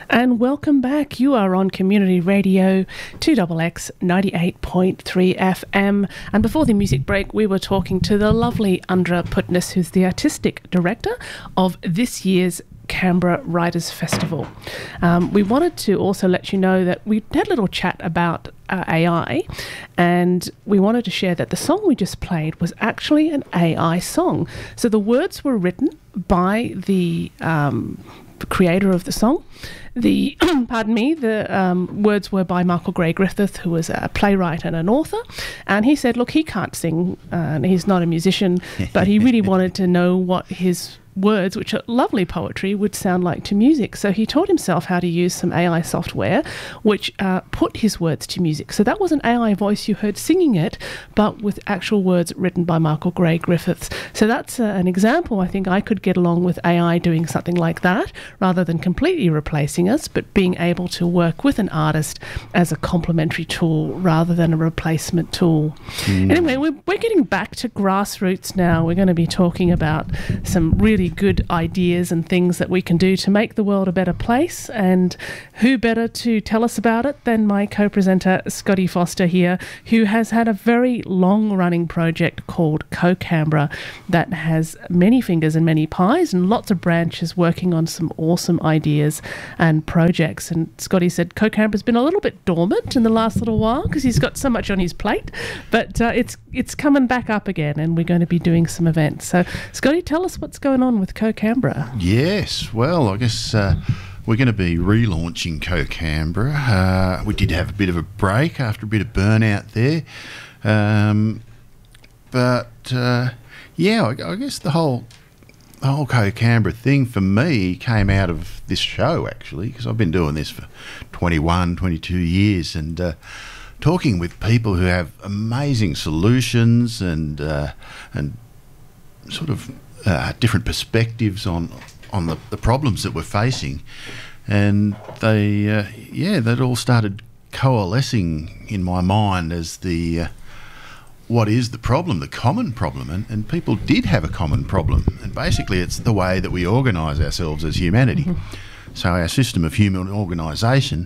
And welcome back. You are on Community Radio 2XX 98.3 FM. And before the music break, we were talking to the lovely Andra Putness, who's the artistic director of this year's Canberra Writers Festival. We wanted to also let you know that we had a little chat about AI, and we wanted to share that the song we just played was actually an AI song. So the words were written by the creator of the song. The words were by Michael Gray Griffith, who was a playwright and an author, and he said, look, he can't sing, and he's not a musician, but he really wanted to know what his words, which are lovely poetry, would sound like to music. So he taught himself how to use some AI software which put his words to music. So that was an AI voice you heard singing it, but with actual words written by Michael Gray Griffiths. So that's an example. I think I could get along with AI doing something like that, rather than completely replacing us, but being able to work with an artist as a complementary tool rather than a replacement tool. Anyway, we're getting back to grassroots now. We're going to be talking about some really good ideas and things that we can do to make the world a better place, and who better to tell us about it than my co-presenter Scotty Foster here, who has had a very long-running project called Co-Canberra that has many fingers and many pies and lots of branches working on some awesome ideas and projects. And Scotty said Co-Canberra's been a little bit dormant in the last little while because he's got so much on his plate, but it's coming back up again, and we're going to be doing some events. So Scotty, tell us what's going on with Co-Canberra. Yes, well, I guess we're going to be relaunching Co-Canberra. We did have a bit of a break after a bit of burnout there. I guess the whole Co-Canberra thing for me came out of this show, actually, because I've been doing this for 21, 22 years, and talking with people who have amazing solutions and sort of different perspectives on the problems that we're facing, and that all started coalescing in my mind as the what is the problem, the common problem, and people did have a common problem, and basically it's the way that we organise ourselves as humanity. So our system of human organisation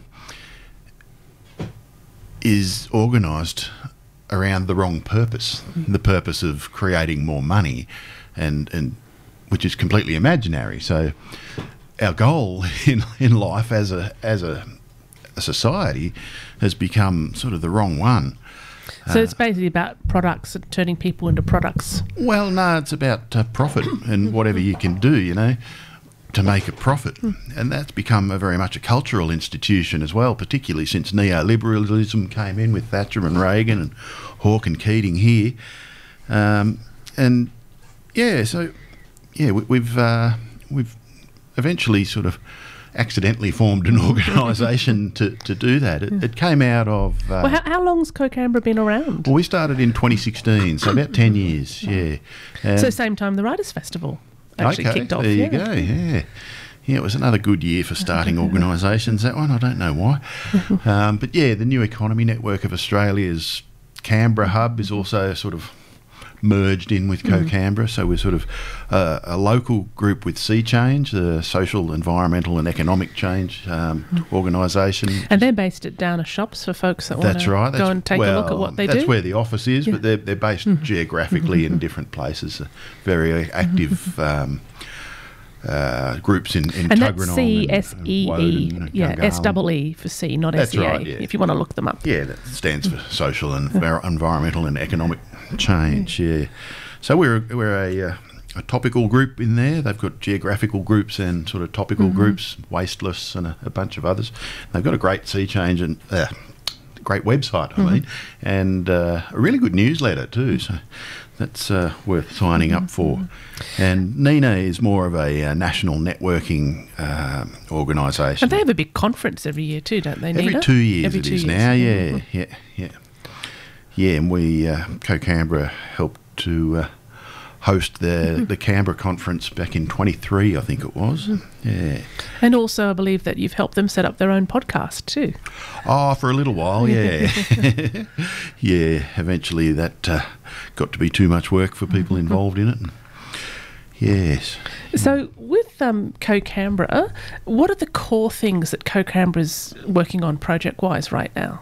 is organised around the wrong purpose, the purpose of creating more money, and which is completely imaginary. So our goal in life as a society has become sort of the wrong one. So it's basically about products and turning people into products. Well, no, it's about profit and whatever you can do, to make a profit. And that's become very much a cultural institution as well, particularly since neoliberalism came in with Thatcher and Reagan and Hawke and Keating here. We've eventually sort of accidentally formed an organisation to do that. It came out of... how long's Co-Canberra been around? Well, we started in 2016, so about 10 years, yeah. So same time the Writers' Festival actually kicked off. There you go, yeah. Yeah, it was another good year for starting organisations, that one. I don't know why. But yeah, the New Economy Network of Australia's Canberra Hub is also sort of merged in with Co-Canberra, so we're sort of a local group with Sea Change, the social, environmental and economic change organisation. And they're based at Downer Shops for folks that want to go and take a look at what they do. That's where the office is, but they're based geographically in different places. Very active groups in and Tuggeranong that's CSEE, SEE for C, not that's SEA, right, yeah. if you want to look them up. Yeah, that stands for social and environmental and economic change, yeah. So we're a topical group in there. They've got geographical groups and sort of topical groups, Wasteless and a bunch of others. They've got a great Sea Change and great website, I mean, and a really good newsletter too. So that's worth signing up for. And NINA is more of a national networking organisation. And they have a big conference every year too, don't they, Every NINA? 2 years it is now, yeah. Yeah, and we, Co-Canberra, helped to host the Canberra conference back in 23, I think it was. Yeah. And also I believe that you've helped them set up their own podcast too. Oh, for a little while, yeah. Yeah, eventually that got to be too much work for people involved in it. Yes. So with CoCanberra, what are the core things that CoCanberra's working on project-wise right now?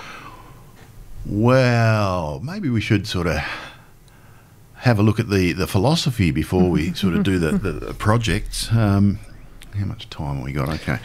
Well, maybe we should sort of have a look at the philosophy before we sort of do the projects. How much time have we got? Okay.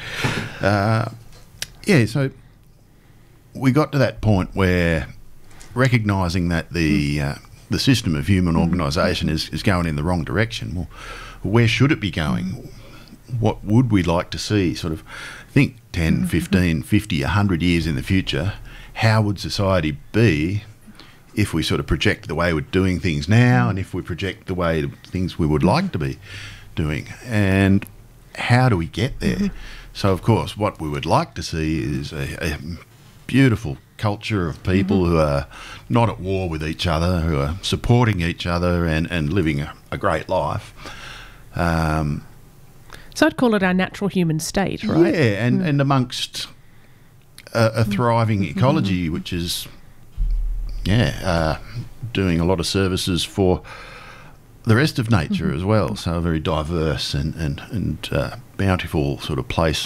So we got to that point where recognising that the system of human organisation is going in the wrong direction. Well, where should it be going? What would we like to see? Sort of think 10, 15, 50, 100 years in the future. How would society be if we sort of project the way we're doing things now, and if we project the way things we would like to be doing? And how do we get there? So, of course, what we would like to see is a beautiful culture of people who are not at war with each other, who are supporting each other and living a great life. So I'd call it our natural human state, right? Yeah, and amongst a thriving ecology, which is, doing a lot of services for the rest of nature as well. So a very diverse and bountiful sort of place.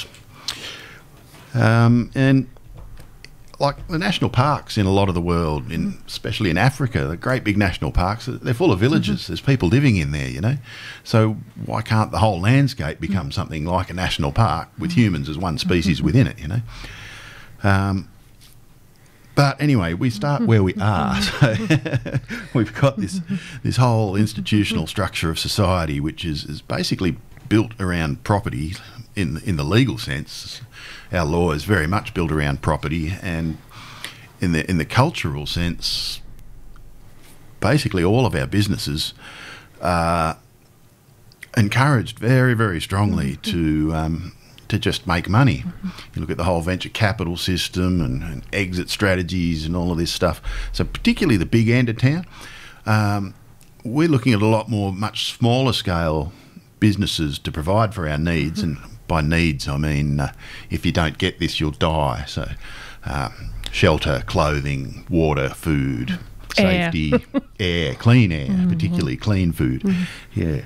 And like the national parks in a lot of the world, especially in Africa, the great big national parks, they're full of villages. There's people living in there, you know. So why can't the whole landscape become something like a national park with humans as one species within it, you know? But anyway, we start where we are. So we've got this whole institutional structure of society, which is basically built around property in the legal sense. Our law is very much built around property, and in the cultural sense, basically all of our businesses are encouraged very, very strongly to just make money. You look at the whole venture capital system and exit strategies and all of this stuff. So particularly the big end of town, we're looking at a lot more, much smaller scale businesses to provide for our needs. And by needs, I mean, if you don't get this, you'll die. So shelter, clothing, water, food, safety, air, clean air, particularly clean food. Yeah.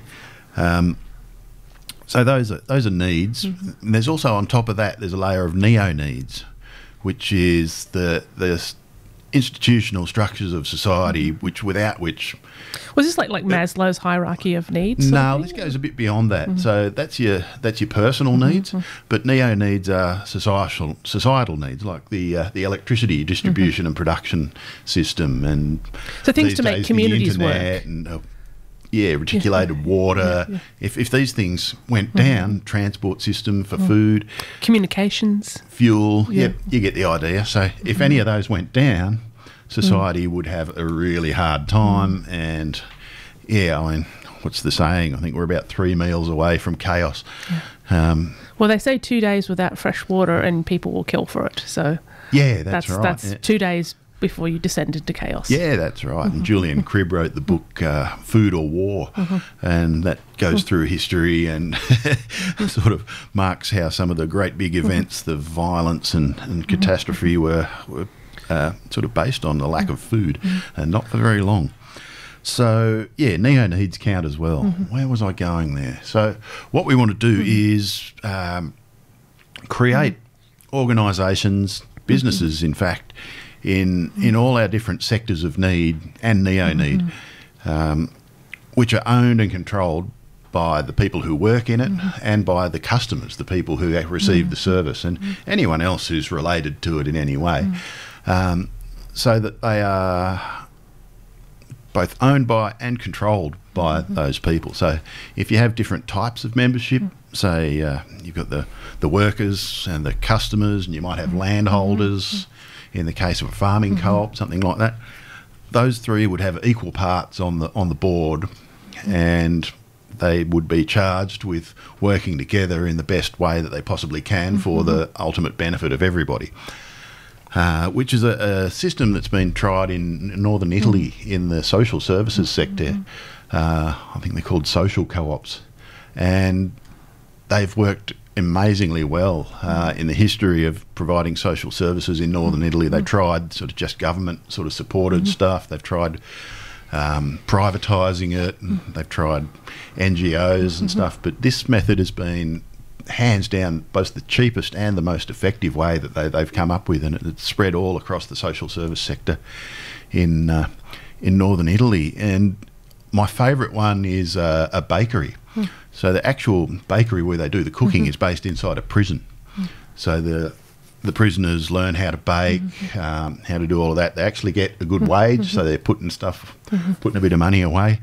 So those are needs. And there's also, on top of that, there's a layer of neo-needs, which is the institutional structures of society, without which... Was this like Maslow's hierarchy of needs? No, this goes a bit beyond that. So that's your personal needs, but neo-needs are societal needs, like the electricity distribution and production system, and so things to make communities work. And, reticulated water. If these things went down, transport system for food, communications, fuel, you get the idea. So if any of those went down, society would have a really hard time. And I mean, what's the saying? I think we're about 3 meals away from chaos. Well, they say 2 days without fresh water and people will kill for it. So that's right. That's 2 days before you descend into chaos. Yeah, that's right. And Julian Cribb wrote the book Food or War, and that goes through history and sort of marks how some of the great big events, the violence and catastrophe were sort of based on the lack of food, and not for very long. So, neo-needs count as well. Where was I going there? So what we want to do is create organisations, businesses in fact, in all our different sectors of need and neo-need, which are owned and controlled by the people who work in it and by the customers, the people who receive the service, and anyone else who's related to it in any way, so that they are both owned by and controlled by those people. So if you have different types of membership, say you've got the workers and the customers, and you might have landholders, in the case of a farming co-op, something like that, those three would have equal parts on the board, and they would be charged with working together in the best way that they possibly can for the ultimate benefit of everybody, which is a system that's been tried in northern Italy in the social services sector. I think they're called social co-ops, and they've worked amazingly well in the history of providing social services in northern Italy. They tried sort of just government sort of supported stuff. They've tried privatising it. And they've tried NGOs and stuff, but this method has been hands down both the cheapest and the most effective way that they've come up with, and it's spread all across the social service sector in northern Italy. And my favourite one is a bakery. So the actual bakery where they do the cooking is based inside a prison. So the prisoners learn how to bake, how to do all of that. They actually get a good wage, so they're putting a bit of money away.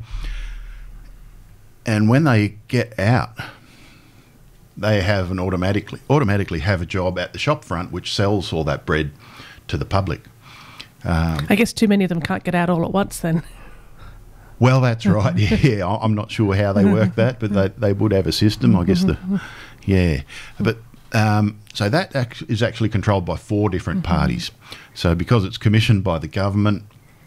And when they get out, they have automatically have a job at the shop front, which sells all that bread to the public. I guess too many of them can't get out all at once then. Well, that's right. Yeah, I'm not sure how they work that, but they would have a system, I guess. But so that is actually controlled by 4 different parties. So because it's commissioned by the government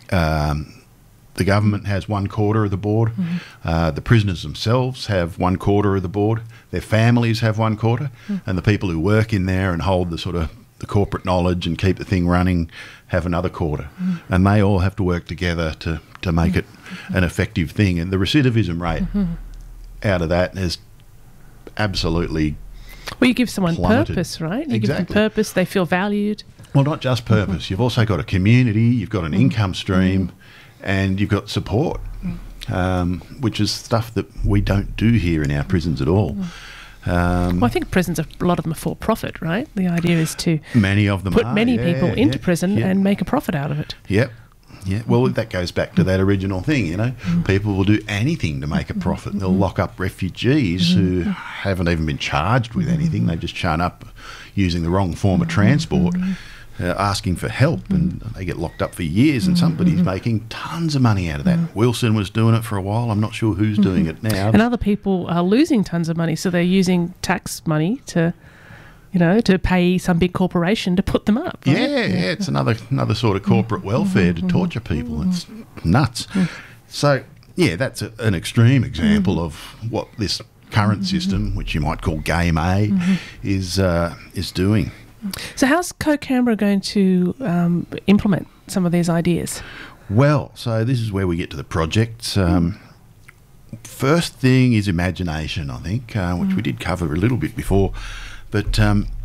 has 1/4 of the board. The prisoners themselves have 1/4 of the board. Their families have 1/4, and the people who work in there and hold the corporate knowledge and keep the thing running have another 1/4. And they all have to work together to make it an effective thing. And the recidivism rate out of that is absolutely Well, you give someone plummeted. purpose, right? You Exactly. give them purpose, they feel valued. Well, not just purpose. You've also got a community, you've got an income stream, and you've got support, which is stuff that we don't do here in our prisons at all. Well, I think prisons, a lot of them are for profit, right? The idea is to Many of them put are, many people into prison yeah. and make a profit out of it. Yep. Yeah, well, that goes back to that original thing, you know. People will do anything to make a profit. They'll lock up refugees who haven't even been charged with anything. They just turn up using the wrong form of transport, asking for help, and they get locked up for years, and somebody's making tons of money out of that. Wilson was doing it for a while. I'm not sure who's doing it now. And other people are losing tons of money, so they're using tax money to pay some big corporation to put them up. Right? Yeah, it's another sort of corporate welfare to torture people. It's nuts. So, yeah, that's an extreme example of what this current system, which you might call Game A, is doing. So how's Co-Canberra going to implement some of these ideas? Well, so this is where we get to the projects. First thing is imagination, I think, which we did cover a little bit before. But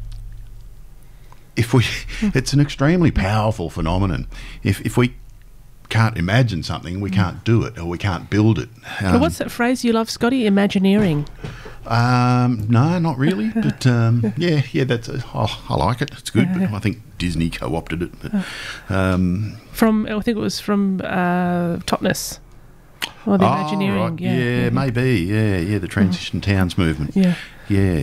it's an extremely powerful phenomenon. If we can't imagine something, we can't do it, or we can't build it. But what's that phrase you love, Scotty? Imagineering. No, not really. But yeah, that's I like it. It's good. But I think Disney co-opted it. But, I think it was from Totnes. Or the Imagineering. Right. Yeah, maybe. Yeah, the Transition Towns movement. Yeah.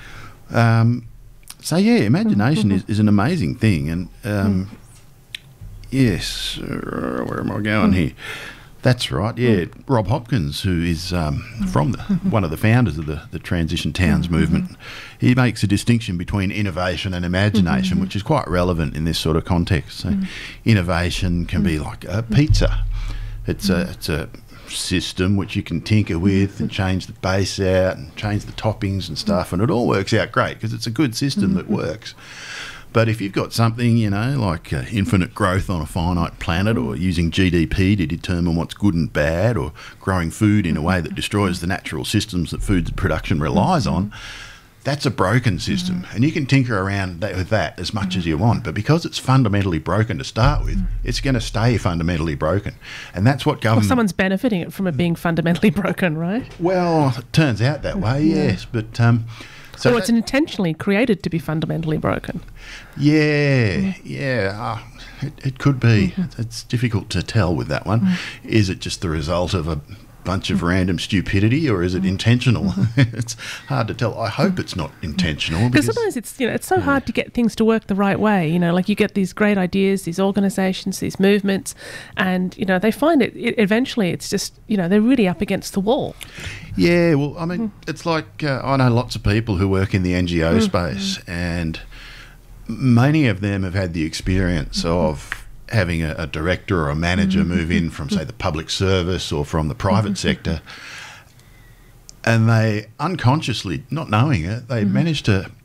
So imagination is an amazing thing, and yes, where am I going here? That's right. Yeah, Rob Hopkins, who is from one of the founders of the Transition Towns movement, he makes a distinction between innovation and imagination, which is quite relevant in this sort of context. So, innovation can be like a pizza. It's a system which you can tinker with and change the base out and change the toppings and stuff, and it all works out great because it's a good system that works. But if you've got something, like infinite growth on a finite planet, or using GDP to determine what's good and bad, or growing food in a way that destroys the natural systems that food production relies on, that's a broken system. And you can tinker around with that as much as you want, but because it's fundamentally broken to start with, it's going to stay fundamentally broken. And that's what government... Well, someone's benefiting from it being fundamentally broken, right? Well, it turns out that way, yes. But so it's intentionally created to be fundamentally broken. Yeah. It could be. It's difficult to tell with that one. Is it just the result of a bunch of random stupidity, or is it intentional? It's hard to tell. I hope it's not intentional, because sometimes it's so hard to get things to work the right way. Like you get these great ideas, these organisations, these movements, and they find it eventually it's just they're really up against the wall. Yeah, well, I mean, it's like I know lots of people who work in the NGO space, and many of them have had the experience of having a director or a manager move in from, say, the public service or from the private sector, and they unconsciously, not knowing it, they manage to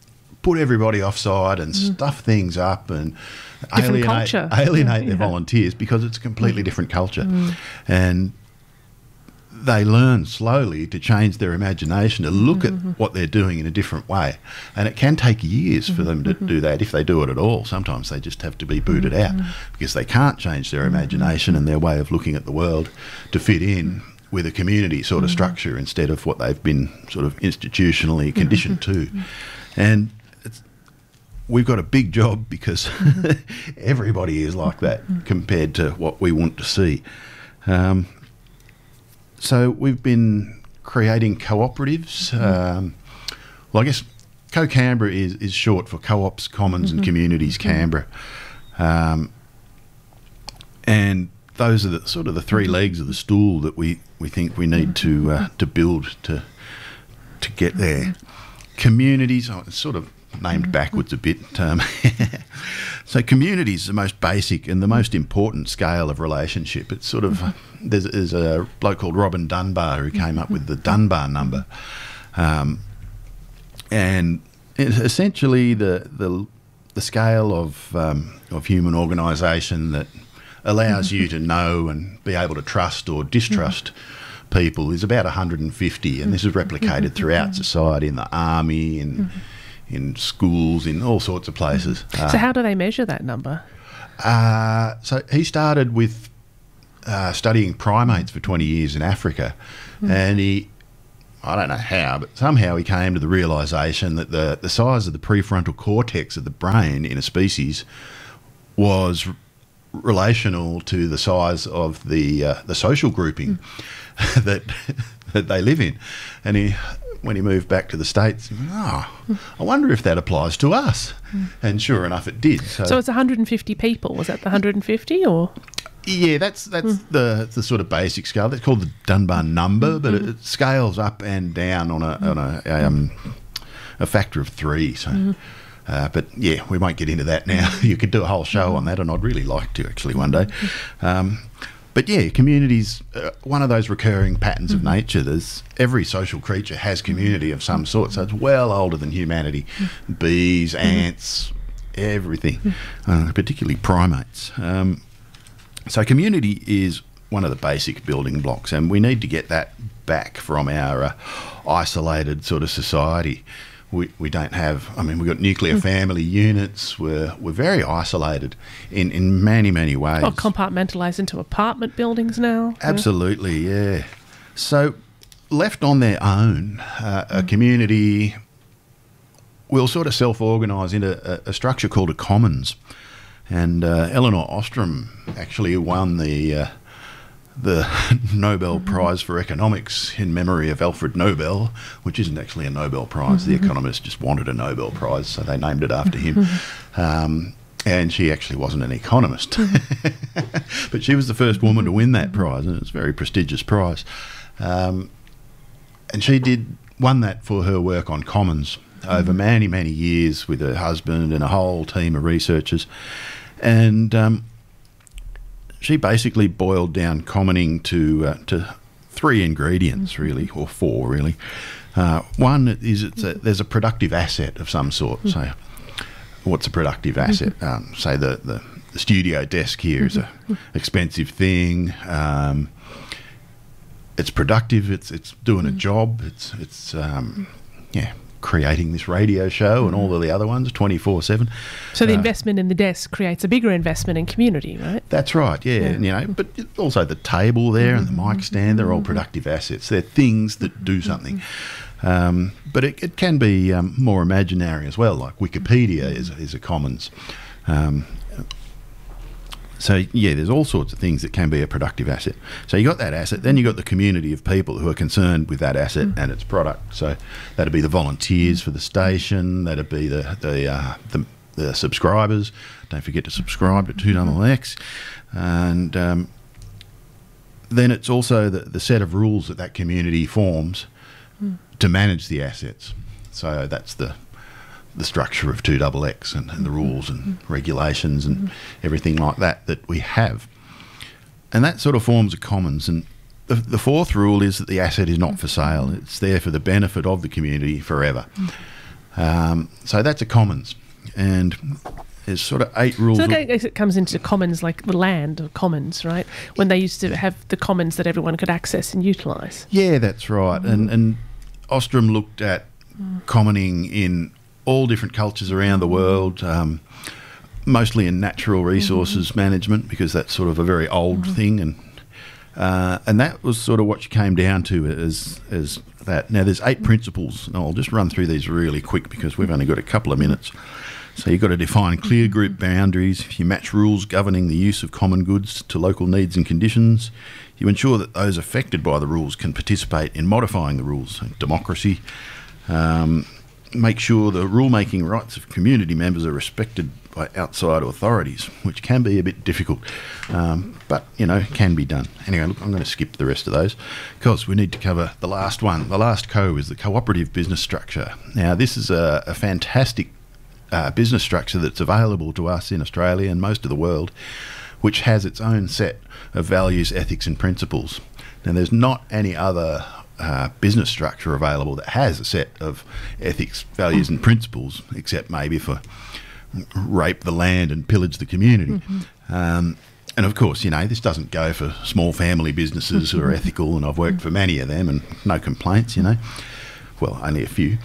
put everybody offside and stuff things up and Different culture. alienate their volunteers, because it's a completely different culture. And they learn slowly to change their imagination, to look at what they're doing in a different way. And it can take years for them to do that, if they do it at all. Sometimes they just have to be booted out because they can't change their imagination and their way of looking at the world to fit in with a community sort of structure instead of what they've been sort of institutionally conditioned to. And we've got a big job because everybody is like that compared to what we want to see. So we've been creating cooperatives. Well, I guess Co-Canberra is short for Co-ops, Commons and Communities Canberra. And those are the sort of the three legs of the stool that we think we need to build to get there. Communities, it's sort of named backwards a bit. So community is the most basic and the most important scale of relationship. It's sort of, there's a bloke called Robin Dunbar who came up with the Dunbar number. And it's essentially the scale of human organisation that allows you to know and be able to trust or distrust people is about 150, and this is replicated throughout society, in the army, in schools, in all sorts of places. So how do they measure that number? So he started with studying primates for 20 years in Africa, and I don't know how, but somehow he came to the realisation that the size of the prefrontal cortex of the brain in a species was relational to the size of the social grouping that they live in. And when he moved back to the States, he went, I wonder if that applies to us. And sure enough, it did. So it's 150 people. Was that the 150 or? Yeah, that's the sort of basic scale. That's called the Dunbar number, but it scales up and down on a factor of 3. So, but yeah, we won't get into that now. You could do a whole show on that, and I'd really like to actually one day. But yeah, communities, one of those recurring patterns of nature. Every social creature has community of some sort, so it's well older than humanity. Bees, ants, everything, particularly primates. So community is one of the basic building blocks, and we need to get that back from our isolated sort of society. We don't have, we've got nuclear family units. We're very isolated in many, many ways. Well, compartmentalised into apartment buildings now. Absolutely, yeah. So left on their own, a community will sort of self-organise into a structure called a commons. And Elinor Ostrom actually won the Nobel Prize for Economics in memory of Alfred Nobel, which isn't actually a Nobel Prize. The economists just wanted a Nobel Prize, so they named it after him. And she actually wasn't an economist. But she was the first woman to win that prize, and it's a very prestigious prize. And she won that for her work on commons over many, many years with her husband and a whole team of researchers. And she basically boiled down commoning to 3 ingredients, really, or 4, really. One is there's a productive asset of some sort. So what's a productive asset? Say the studio desk here is an expensive thing. It's productive. It's doing a job. It's creating this radio show and all of the other ones 24/7. So the investment in the desk creates a bigger investment in community, right? That's right, yeah. And, but also the table there and the mic stand, they're all productive assets. They're things that do something. But it can be more imaginary as well, like Wikipedia is a commons. So, yeah, there's all sorts of things that can be a productive asset. So you got that asset, then you got the community of people who are concerned with that asset and its product. So that'd be the volunteers for the station, that'd be the subscribers. Don't forget to subscribe to 2XX. And then it's also the set of rules that community forms to manage the assets. So that's the structure of 2XX and the rules and regulations and everything like that we have. And that sort of forms a commons. And the 4th rule is that the asset is not for sale. It's there for the benefit of the community forever. So that's a commons, and there's sort of 8 rules. So I guess it comes into commons, like the land of commons, right? When they used to have the commons that everyone could access and utilise. Yeah, that's right. And Ostrom looked at commoning in all different cultures around the world, mostly in natural resources management, because that's sort of a very old thing, and that was sort of what you came down to as that. Now, there's 8 principles, and I'll just run through these really quick because we've only got a couple of minutes. So you've got to define clear group boundaries. You match rules governing the use of common goods to local needs and conditions. You ensure that those affected by the rules can participate in modifying the rules. Democracy. Make sure the rule-making rights of community members are respected by outside authorities, which can be a bit difficult, but, can be done. Anyway, look, I'm going to skip the rest of those because we need to cover the last one. The last co is the cooperative business structure. Now, this is a fantastic business structure that's available to us in Australia and most of the world, which has its own set of values, ethics and principles. Now, there's not any other business structure available that has a set of ethics, values and principles, except maybe for rape the land and pillage the community. And of course, this doesn't go for small family businesses who are ethical, and I've worked for many of them and no complaints, Well, only a few.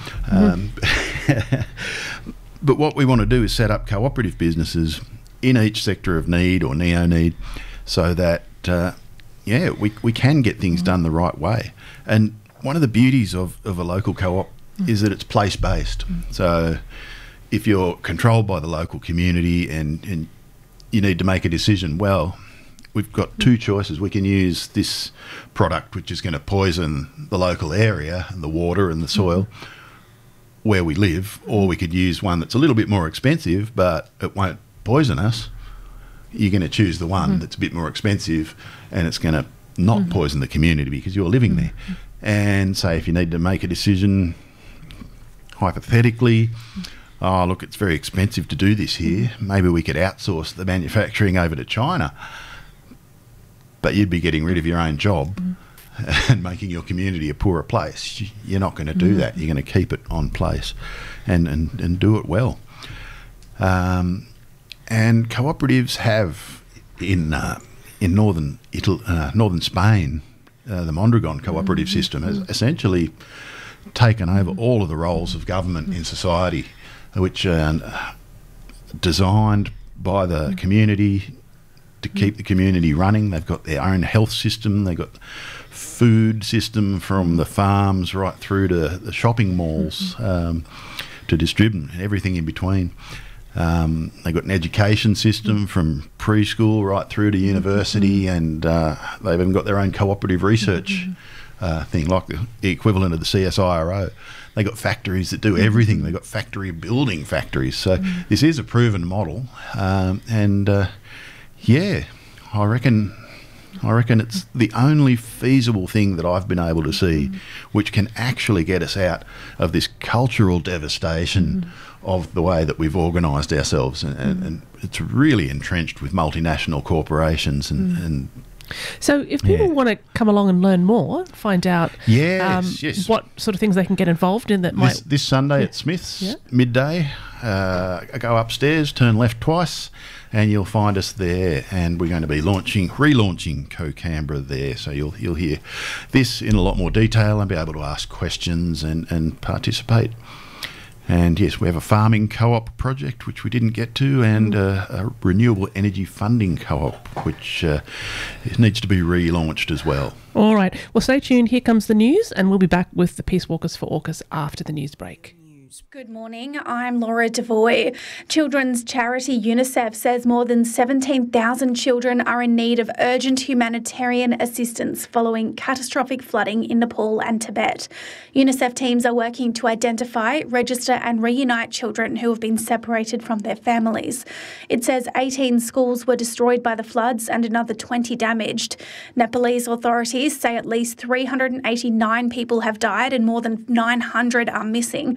But what we want to do is set up cooperative businesses in each sector of need or neo-need so that, we can get things done the right way. And one of the beauties of a local co-op is that it's place-based. So if you're controlled by the local community and you need to make a decision, well, we've got 2 choices. We can use this product, which is going to poison the local area and the water and the soil where we live, or we could use one that's a little bit more expensive, but it won't poison us. You're going to choose the one that's a bit more expensive and it's going to not poison the community because you're living there. And say if you need to make a decision, hypothetically, look, it's very expensive to do this here. Maybe we could outsource the manufacturing over to China, but you'd be getting rid of your own job and making your community a poorer place. You're not going to do that. You're going to keep it on place and do it well. And cooperatives have in northern Spain, the Mondragon cooperative system has essentially taken over all of the roles of government in society, which are designed by the community to keep the community running. They've got their own health system. They've got food system from the farms right through to the shopping malls to distribute and everything in between. They've got an education system from preschool right through to university, and they've even got their own cooperative research thing, like the equivalent of the CSIRO. They've got factories that do everything. They've got factory building factories. So this is a proven model, I reckon it's the only feasible thing that I've been able to see which can actually get us out of this cultural devastation of the way that we've organised ourselves, and it's really entrenched with multinational corporations and So if people want to come along and learn more, find out yes. what sort of things they can get involved in that might... This Sunday at Smith's, midday, go upstairs, turn left twice, and you'll find us there, and we're going to be relaunching Co-Canberra there, so you'll hear this in a lot more detail and be able to ask questions and participate. And yes, we have a farming co-op project, which we didn't get to, and a renewable energy funding co-op, which needs to be relaunched as well. All right. Well, stay tuned. Here comes the news, and we'll be back with the Peace Walkers for AUKUS after the news break. Good morning, I'm Laura Devoy. Children's charity UNICEF says more than 17,000 children are in need of urgent humanitarian assistance following catastrophic flooding in Nepal and Tibet. UNICEF teams are working to identify, register and reunite children who have been separated from their families. It says 18 schools were destroyed by the floods and another 20 damaged. Nepalese authorities say at least 389 people have died and more than 900 are missing.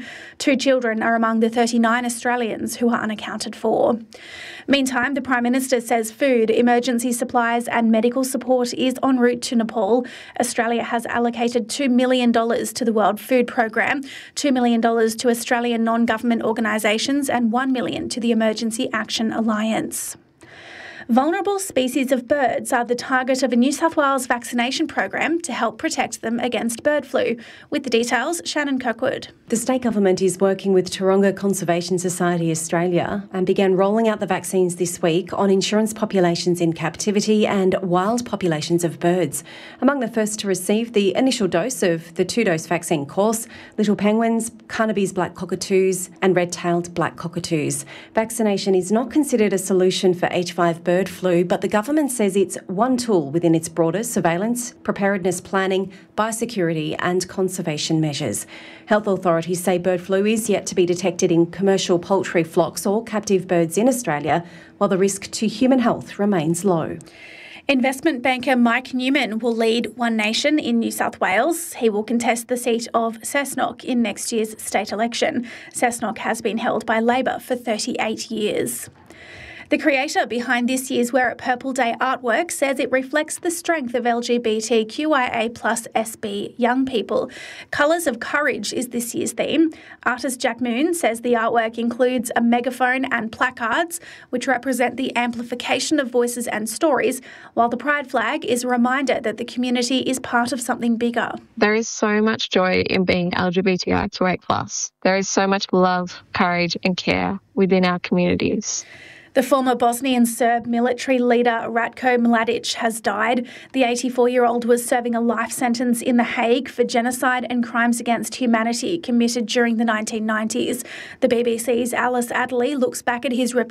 2 children are among the 39 Australians who are unaccounted for. Meantime, the Prime Minister says food, emergency supplies and medical support is en route to Nepal. Australia has allocated $2 million to the World Food Programme, $2 million to Australian non-government organisations and $1 million to the Emergency Action Alliance. Vulnerable species of birds are the target of a New South Wales vaccination program to help protect them against bird flu. With the details, Shannon Kirkwood. The state government is working with Taronga Conservation Society Australia and began rolling out the vaccines this week on insurance populations in captivity and wild populations of birds. Among the first to receive the initial dose of the 2-dose vaccine course, little penguins, Carnaby's black cockatoos and red-tailed black cockatoos. Vaccination is not considered a solution for H5 bird flu, but the government says it's one tool within its broader surveillance, preparedness planning, biosecurity and conservation measures. Health authorities say bird flu is yet to be detected in commercial poultry flocks or captive birds in Australia, while the risk to human health remains low. Investment banker Mike Newman will lead One Nation in New South Wales. He will contest the seat of Cessnock in next year's state election. Cessnock has been held by Labor for 38 years. The creator behind this year's Wear It Purple Day artwork says it reflects the strength of LGBTQIA+ SB young people. Colours of Courage is this year's theme. Artist Jack Moon says the artwork includes a megaphone and placards, which represent the amplification of voices and stories, while the pride flag is a reminder that the community is part of something bigger. There is so much joy in being LGBTI2A+. There is so much love, courage and care within our communities. The former Bosnian Serb military leader Ratko Mladic has died. The 84-year-old was serving a life sentence in The Hague for genocide and crimes against humanity committed during the 1990s. The BBC's Alice Adderley looks back at his